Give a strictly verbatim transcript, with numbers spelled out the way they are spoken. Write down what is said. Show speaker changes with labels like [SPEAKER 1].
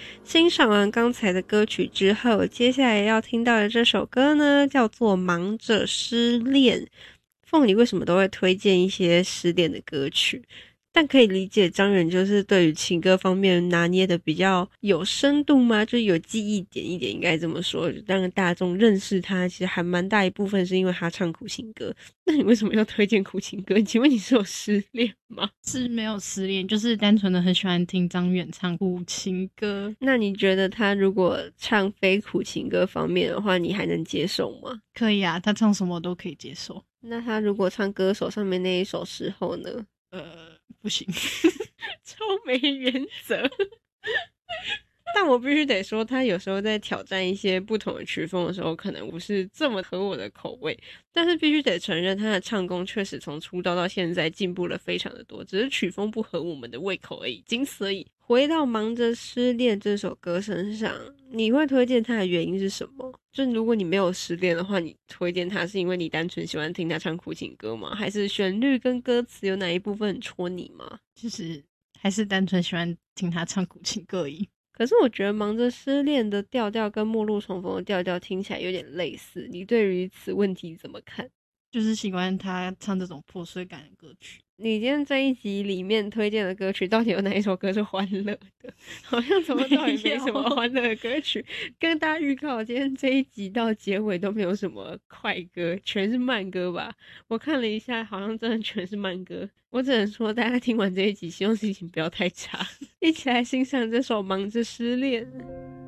[SPEAKER 1] 欣赏完刚才的歌曲之后，接下来要听到的这首歌呢，叫做《忙着失恋》。凤梨为什么都会推荐一些失恋的歌曲？但可以理解张远就是对于情歌方面拿捏的比较有深度吗？就是有记忆点一点，应该这么说，让大众认识他其实还蛮大一部分是因为他唱苦情歌。那你为什么要推荐苦情歌？请问你是有失恋吗？
[SPEAKER 2] 是没有失恋，就是单纯的很喜欢听张远唱苦情歌。
[SPEAKER 1] 那你觉得他如果唱非苦情歌方面的话，你还能接受吗？
[SPEAKER 2] 可以啊，他唱什么都可以接受。
[SPEAKER 1] 那他如果唱歌手上面那一首时候呢？
[SPEAKER 2] 呃，不行。
[SPEAKER 1] 超没原则。但我必须得说，他有时候在挑战一些不同的曲风的时候，可能不是这么合我的口味。但是必须得承认，他的唱功确实从出道到现在进步了非常的多，只是曲风不合我们的胃口而已，仅此而已。回到《忙着失恋》这首歌身上，你会推荐他的原因是什么？就如果你没有失恋的话，你推荐他是因为你单纯喜欢听他唱苦情歌吗？还是旋律跟歌词有哪一部分很戳你吗？
[SPEAKER 2] 其实还是单纯喜欢听他唱苦情歌而已。
[SPEAKER 1] 可是我觉得忙着失恋的调调跟末路重逢的调调听起来有点类似，你对于此问题怎么看？
[SPEAKER 2] 就是喜欢他唱这种破碎感的歌曲。
[SPEAKER 1] 你今天这一集里面推荐的歌曲到底有哪一首歌是欢乐的？好像怎么到底没什么欢乐的歌曲。跟大家预告，今天这一集到结尾都没有什么快歌，全是慢歌吧。我看了一下，好像真的全是慢歌。我只能说大家听完这一集希望心情不要太差。一起来欣赏这首《忙着失恋》。